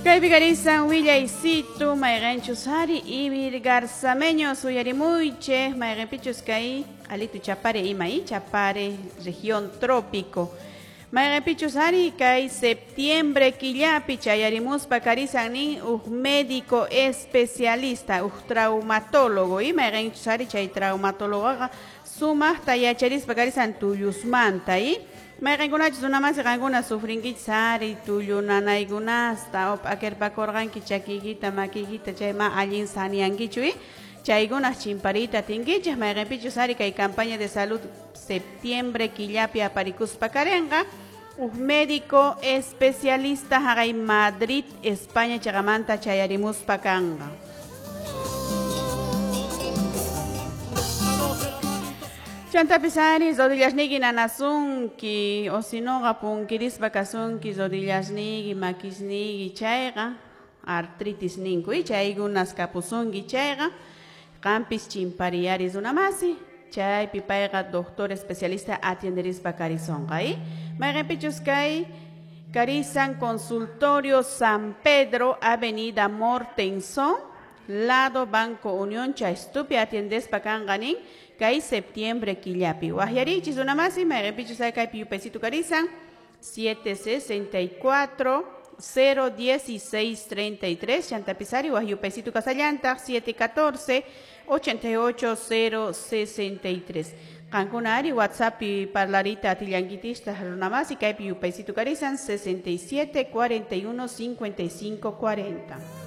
Kay bigarisan Willaysitu, mayrenchus hari ibir garzameño suyarimuiche, mayrenpichus kay alitu chapare imai, chapare región trópico. Mayrenpichus hari kay septiembre killapi chayarimuspa karisan nin médico especialista, traumatólogo y mayrenchus hari chay traumatólogo suma tayacharispa karisan tuyusmanta y Mayrangunachus una más ranguna sufringitsari tuyo nanaygunasta op akerpakorganki chakigita makigita chayma allin saniangichui chaygunas chimparita tingichas mayranpichus ari kay campaña de salud septiembre killapi aparikuspa karenga médico especialista hagay Madrid España chagamanta chayarimuspa kanga. Chanta pisani zodillas nigi nanasunki o sinoga punkiris vacasunki zodillas nigi makis nigi chayga artritis ninku y chaygunas kapusungi chayga campis chimpariaris una masi chay pipaiga doctor especialista atienderis vacarisonga y mayrepichus kay Carisan Consultorio San Pedro Avenida Mortenson lado Banco Unión Chaystupi atiendes pakanganin kay septiembre killapi. Guajiarichis una más y me repito kay piupecito Carisan 764 01633 Chantapisari Guajiupecito Casallanta 714 88063 Cancunari WhatsApp y parlarita tilanguitista una más y kay piupecito Carisan 67 41 55 40